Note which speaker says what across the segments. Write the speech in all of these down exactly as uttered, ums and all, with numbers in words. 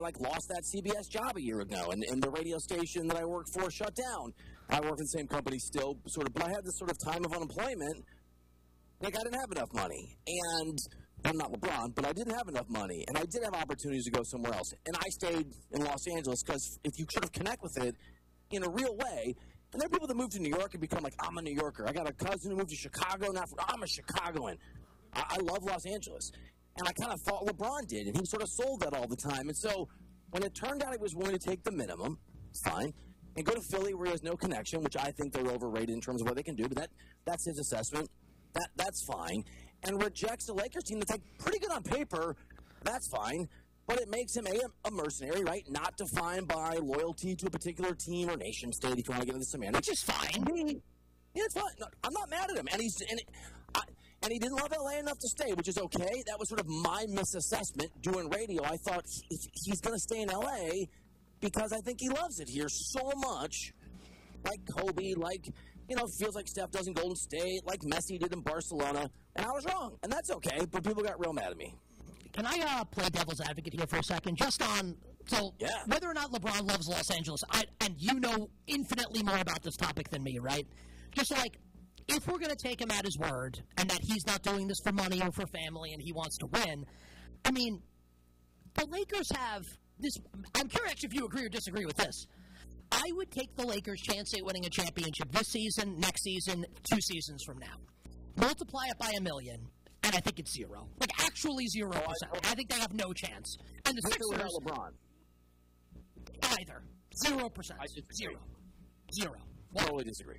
Speaker 1: like lost that C B S job a year ago, and, and the radio station that I worked for shut down. I work in the same company still, sort of, but I had this sort of time of unemployment. Like, I didn't have enough money, and I'm not LeBron, but I didn't have enough money, and I did have opportunities to go somewhere else. And I stayed in Los Angeles because if you sort of connect with it in a real way, and there are people that move to New York and become like, I'm a New Yorker. I got a cousin who moved to Chicago, not from, I'm a Chicagoan. I, I love Los Angeles. And I kind of thought LeBron did, and he sort of sold that all the time. And so when it turned out he was willing to take the minimum, it's fine, and go to Philly where he has no connection, which I think they're overrated in terms of what they can do, but that that's his assessment. That That's fine. And rejects the Lakers team that's like pretty good on paper, that's fine. But it makes him, A, a mercenary, right? Not defined by loyalty to a particular team or nation state, if you want to get into semantics.
Speaker 2: Which is fine.
Speaker 1: Yeah, it's fine. No, I'm not mad at him. And he's and, it, I, and he didn't love L A enough to stay, which is okay. That was sort of my misassessment doing radio. I thought he, he's going to stay in L A because I think he loves it here so much. Like Kobe, like, you know, feels like Steph does in Golden State, like Messi did in Barcelona. And I was wrong. And that's okay, but people got real mad at me.
Speaker 2: Can I uh, play devil's advocate here for a second? Just on, so
Speaker 1: yeah.
Speaker 2: whether or not LeBron loves Los Angeles, I, and you know infinitely more about this topic than me, right? Just like, if we're going to take him at his word, and that he's not doing this for money or for family, and he wants to win, I mean, the Lakers have this, I'm curious if you agree or disagree with this. I would take the Lakers' chance at winning a championship this season, next season, two seasons from now. Multiply it by a million. And I think it's zero. Like, actually zero percent. I think they have no chance. And the Sixers...
Speaker 1: LeBron.
Speaker 2: Either. Zero percent. Zero. Zero.
Speaker 1: I totally disagree.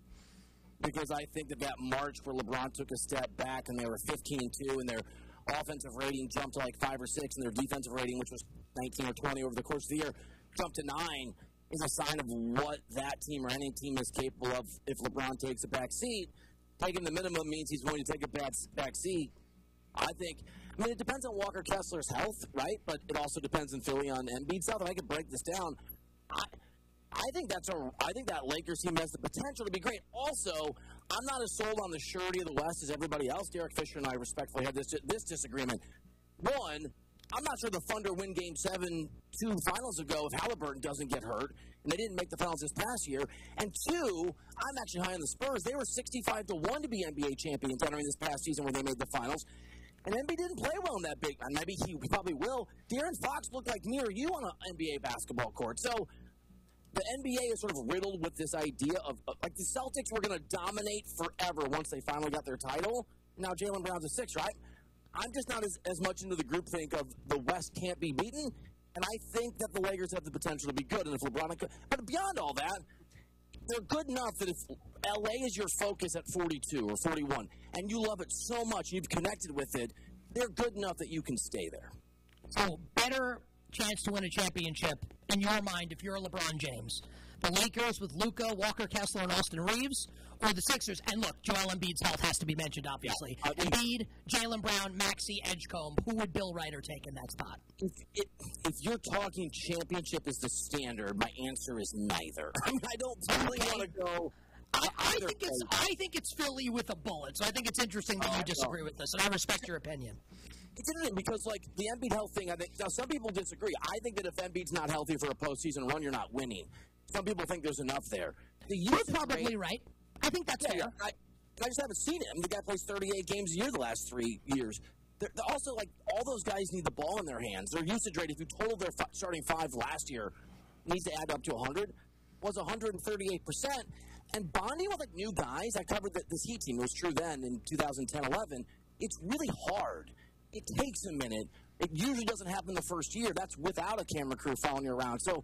Speaker 1: Because I think that that March where LeBron took a step back and they were fifteen and two and their offensive rating jumped to like five or six and their defensive rating, which was nineteen or twenty over the course of the year, jumped to nine, is a sign of what that team or any team is capable of if LeBron takes a back seat. Taking the minimum means he's going to take a back, back seat. I think, I mean, it depends on Walker Kessler's health, right? But it also depends in Philly on Embiid's health. And I could break this down. I, I think that's a, I think that Lakers team has the potential to be great. Also, I'm not as sold on the surety of the West as everybody else. Derek Fisher and I respectfully have this this disagreement. One, I'm not sure the Thunder win Game seven two finals ago if Halliburton doesn't get hurt, and they didn't make the finals this past year. And two, I'm actually high on the Spurs. They were sixty-five to one to be N B A champions entering this past season when they made the finals. And Embiid didn't play well in that big. And maybe he probably will. De'Aaron Fox looked like me or you on an N B A basketball court. So the N B A is sort of riddled with this idea of, of like the Celtics were going to dominate forever once they finally got their title. Now Jaylen Brown's a six, right? I'm just not as, as much into the groupthink of the West can't be beaten, and I think that the Lakers have the potential to be good. And if LeBron, but beyond all that, they're good enough that if L A is your focus at forty-two or forty-one, and you love it so much, you've connected with it, they're good enough that you can stay there.
Speaker 2: So, better chance to win a championship in your mind if you're LeBron James. The Lakers with Luka, Walker Kessler, and Austin Reeves, or the Sixers? And look, Joel Embiid's health has to be mentioned, obviously. Yeah, Embiid, Jaylen Brown, Maxey, Edgecombe. Who would Bill Ryder take in that spot?
Speaker 1: If, if, if you're talking championship is the standard, my answer is neither. I mean, I don't really okay. want to go.
Speaker 2: I, I think it's I think it's Philly with a bullet. So I think it's interesting that oh, you disagree with this, and I respect your opinion.
Speaker 1: It's interesting because, like, the Embiid health thing, I think, now some people disagree. I think that if Embiid's not healthy for a postseason run, you're not winning. Some people think there's enough there. The
Speaker 2: You're probably rate, right. I think that's
Speaker 1: yeah,
Speaker 2: fair.
Speaker 1: I, I just haven't seen him. The guy plays thirty-eight games a year the last three years. They're, they're also, like, all those guys need the ball in their hands. Their usage rate, if you total their f- starting five last year, needs to add up to one hundred, was one hundred thirty-eight percent. And bonding with, like, new guys, I covered the, this Heat team. It was true then in two thousand ten eleven. It's really hard. It takes a minute. It usually doesn't happen the first year. That's without a camera crew following you around. So,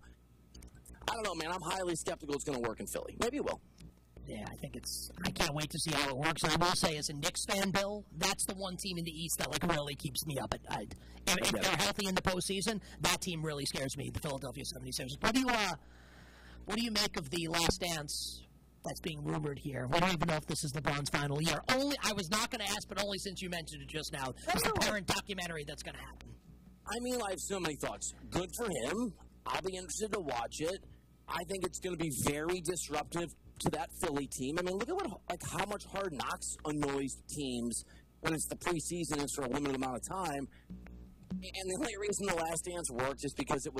Speaker 1: I don't know, man. I'm highly skeptical it's going to work in Philly. Maybe it will.
Speaker 2: Yeah, I think it's – I can't wait to see how it works. And I will say, as a Knicks fan, Bill, that's the one team in the East that, like, really keeps me up at night. If, if they're healthy in the postseason, that team really scares me, the Philadelphia seventy-sixers. What do you, uh, what do you make of the Last Dance that's being rumored here? We don't even know if this is LeBron's final year. Only I was not going to ask, but only since you mentioned it just now. It's the parent documentary that's going to happen.
Speaker 1: I mean, I have so many thoughts. Good for him. I'll be interested to watch it. I think it's going to be very disruptive to that Philly team. I mean, look at what like how much Hard Knocks annoys teams when it's the preseason and it's for a limited amount of time. And the only reason The Last Dance worked is because it was